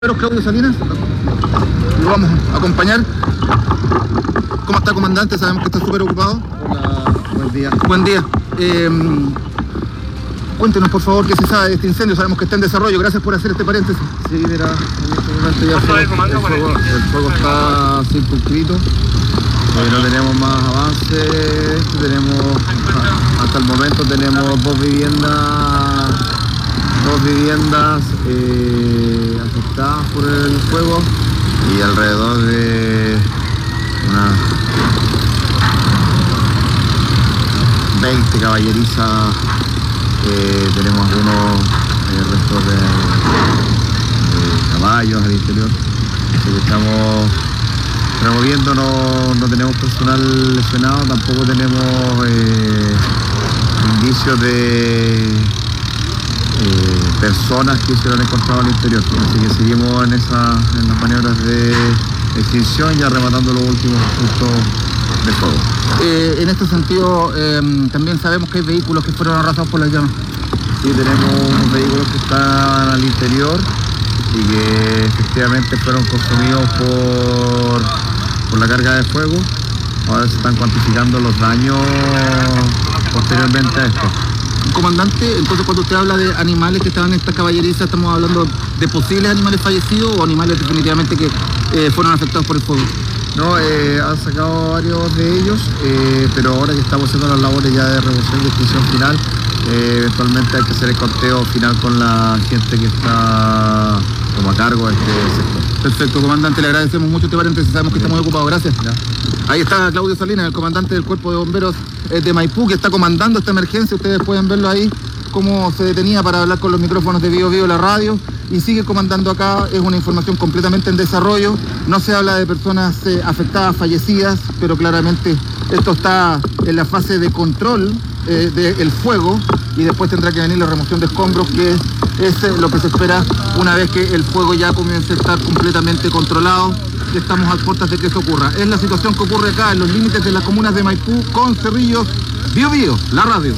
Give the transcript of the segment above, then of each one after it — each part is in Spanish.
Claudio Salinas, lo vamos a acompañar. ¿Cómo está, comandante? Sabemos que está súper ocupado. Hola, buen día. Buen día. Cuéntenos, por favor, qué se sabe de este incendio. Sabemos que está en desarrollo. Gracias por hacer este paréntesis. Sí, mira, en este momento ya el fuego está circunscrito. No tenemos más avance. Hasta el momento tenemos dos viviendas afectadas por el fuego y alrededor de unas 20 caballerizas. Tenemos algunos restos de caballos al interior, así que estamos removiendo. No tenemos personal lesionado, tampoco tenemos indicios de personas que se lo han encontrado al interior, así que seguimos en las maniobras de extinción, ya rematando los últimos puntos de fuego. En este sentido, también sabemos que hay vehículos que fueron arrasados por las llamas. Sí, tenemos unos vehículos que están al interior y que efectivamente fueron consumidos por la carga de fuego. Ahora se están cuantificando los daños posteriormente a esto. Comandante, entonces cuando usted habla de animales que estaban en esta caballeriza, ¿estamos hablando de posibles animales fallecidos o animales definitivamente que fueron afectados por el fuego? No, han sacado varios de ellos, pero ahora que estamos haciendo las labores ya de remoción y extinción final, eventualmente hay que hacer el conteo final con la gente que está como a cargo de este sector. Perfecto, comandante, le agradecemos mucho este paréntesis, sabemos que está muy ocupado, gracias. Ya. Ahí está Claudio Salinas, el comandante del Cuerpo de Bomberos de Maipú, que está comandando esta emergencia. Ustedes pueden verlo ahí, cómo se detenía para hablar con los micrófonos de Bio Bio, la radio, y sigue comandando acá. Es una información completamente en desarrollo. No se habla de personas afectadas, fallecidas, pero claramente esto está en la fase de control del fuego, y después tendrá que venir la remoción de escombros, que es lo que se espera una vez que el fuego ya comience a estar completamente controlado. Estamos a puertas de que eso ocurra. Es la situación que ocurre acá en los límites de las comunas de Maipú con Cerrillos. Bio Bio, la radio.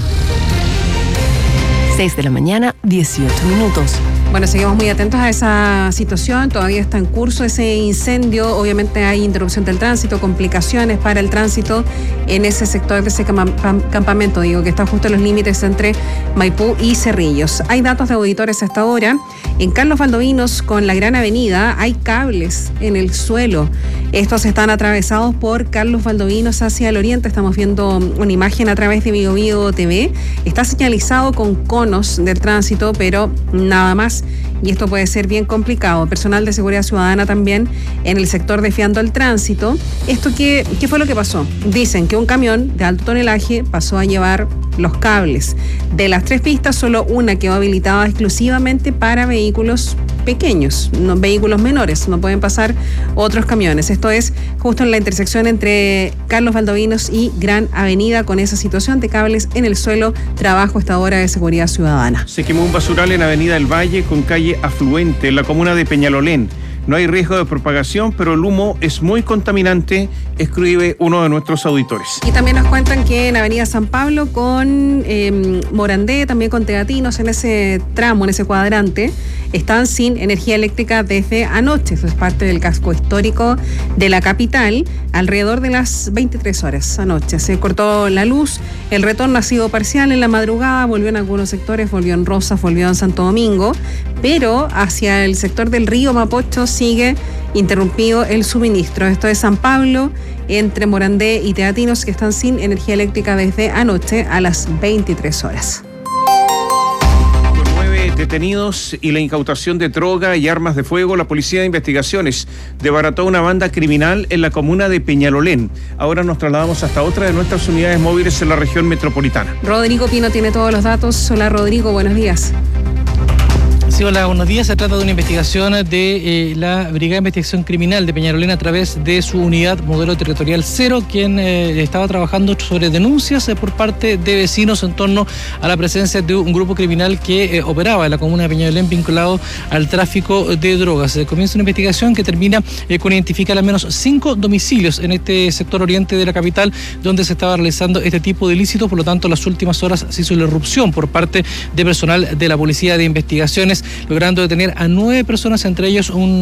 6 de la mañana, 18 minutos. Bueno, seguimos muy atentos a esa situación, todavía está en curso ese incendio, obviamente hay interrupción del tránsito, complicaciones para el tránsito en ese sector de ese campamento, que está justo en los límites entre Maipú y Cerrillos. Hay datos de auditores hasta ahora. En Carlos Valdovinos, con la Gran Avenida, hay cables en el suelo. Estos están atravesados por Carlos Valdovinos hacia el oriente. Estamos viendo una imagen a través de Bio Bio TV. Está señalizado con conos del tránsito, pero nada más. Y esto puede ser bien complicado. Personal de seguridad ciudadana también en el sector desviando el tránsito. ¿Qué fue lo que pasó? Dicen que un camión de alto tonelaje pasó a llevar los cables. De las 3 pistas, solo una quedó habilitada exclusivamente para vehículos pequeños, no vehículos menores, no pueden pasar otros camiones. Esto es justo en la intersección entre Carlos Valdovinos y Gran Avenida, con esa situación de cables en el suelo. Trabajo esta hora de seguridad ciudadana. Se quemó un basural en Avenida El Valle con calle Afluente en la comuna de Peñalolén. No hay riesgo de propagación, pero el humo es muy contaminante, escribe uno de nuestros auditores. Y también nos cuentan que en Avenida San Pablo con Morandé, también con Teatinos, en ese tramo, en ese cuadrante, están sin energía eléctrica desde anoche. Eso es parte del casco histórico de la capital. Alrededor de las 23 horas anoche se cortó la luz. El retorno ha sido parcial en la madrugada, volvió en algunos sectores, volvió en Rosas, volvió en Santo Domingo, pero hacia el sector del río Mapocho sigue interrumpido el suministro. Esto es San Pablo, entre Morandé y Teatinos, que están sin energía eléctrica desde anoche a las 23 horas. Con 9 detenidos y la incautación de droga y armas de fuego, la Policía de Investigaciones desbarató una banda criminal en la comuna de Peñalolén. Ahora nos trasladamos hasta otra de nuestras unidades móviles en la región metropolitana. Rodrigo Pino tiene todos los datos. Hola, Rodrigo, buenos días. Sí, hola, buenos días. Se trata de una investigación de la Brigada de Investigación Criminal de Peñalolén a través de su unidad modelo territorial 0, quien estaba trabajando sobre denuncias por parte de vecinos en torno a la presencia de un grupo criminal que operaba en la comuna de Peñalolén vinculado al tráfico de drogas. Comienza una investigación que termina con identificar al menos 5 domicilios en este sector oriente de la capital donde se estaba realizando este tipo de ilícitos. Por lo tanto, en las últimas horas se hizo la irrupción por parte de personal de la Policía de Investigaciones logrando detener a 9 personas, entre ellos un